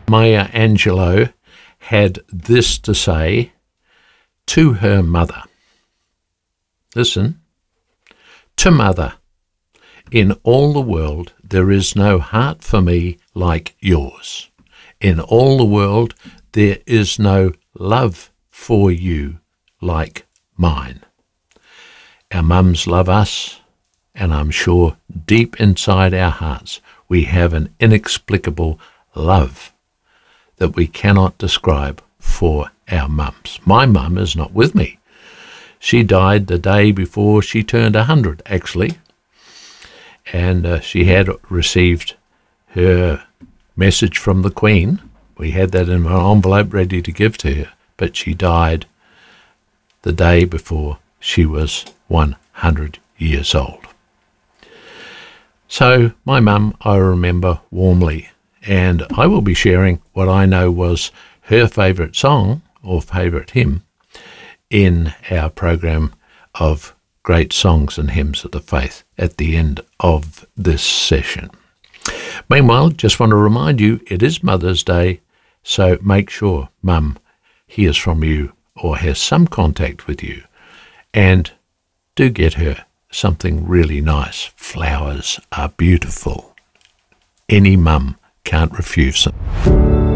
Maya Angelou had this to say to her mother. Listen. To mother, in all the world there is no heart for me like yours. In all the world there is no love for you like mine. Our mums love us, and I'm sure deep inside our hearts we have an inexplicable love that we cannot describe for our mums. My mum is not with me. She died the day before she turned 100, actually, and she had received her message from the Queen. We had that in an envelope ready to give to her, but she died the day before she was 100 years old. So my mum I remember warmly, and I will be sharing what I know was her favourite song or favourite hymn in our program of great songs and hymns of the faith at the end of this session. Meanwhile, just want to remind you, it is Mother's Day, so make sure Mum hears from you or has some contact with you, and do get her something really nice. Flowers are beautiful. Any mum can't refuse them.